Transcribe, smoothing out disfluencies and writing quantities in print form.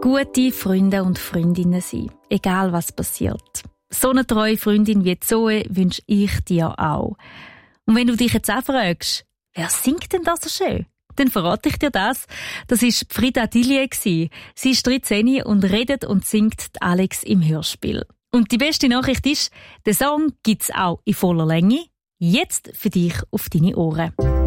Gute Freunde und Freundinnen sein, egal was passiert. So eine treue Freundin wie Zoe wünsche ich dir auch. Und wenn du dich jetzt auch fragst, wer singt denn das so schön? Dann verrate ich dir das. Das war Frida Dillier. Sie ist 13 und redet und singt Alex im Hörspiel. Und die beste Nachricht ist, den Song gibt's auch in voller Länge. Jetzt für dich auf deine Ohren.